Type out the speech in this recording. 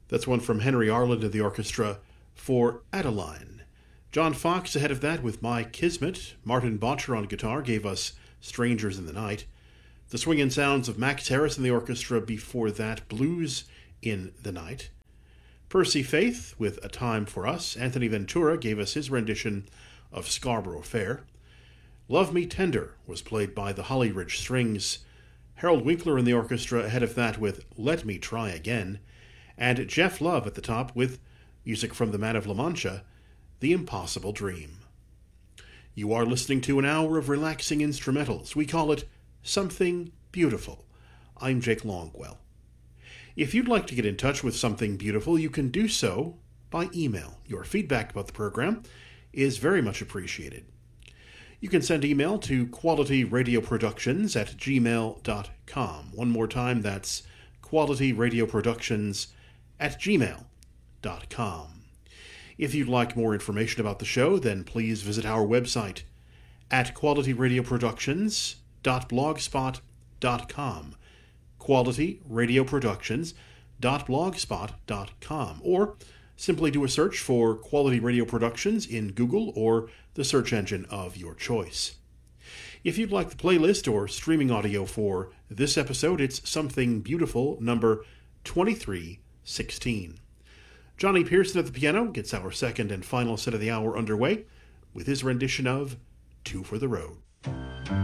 That's one from Henry Arland and the orchestra for Adeline. John Fox ahead of that with My Kismet. Martin Botcher on guitar gave us Strangers in the Night. The swinging sounds of Max Harris and the orchestra before that, Blues in the Night. Percy Faith with A Time for Us. Anthony Ventura gave us his rendition of Scarborough Fair. Love Me Tender was played by the Holly Ridge Strings. Harold Winkler and the orchestra ahead of that with Let Me Try Again. And Jeff Love at the top with music from the Man of La Mancha, The Impossible Dream. You are listening to an hour of relaxing instrumentals. We call it Something Beautiful. I'm Jake Longwell. If you'd like to get in touch with Something Beautiful, you can do so by email. Your feedback about the program is very much appreciated. You can send email to qualityradioproductions@gmail.com. One more time, that's qualityradioproductions@gmail.com. If you'd like more information about the show, then please visit our website at qualityradioproductions.blogspot.com. qualityradioproductions.blogspot.com, or simply do a search for Quality Radio Productions in Google or the search engine of your choice. If you'd like the playlist or streaming audio for this episode, it's Something Beautiful, number 2316. Johnny Pearson at the piano gets our second and final set of the hour underway with his rendition of Two for the Road.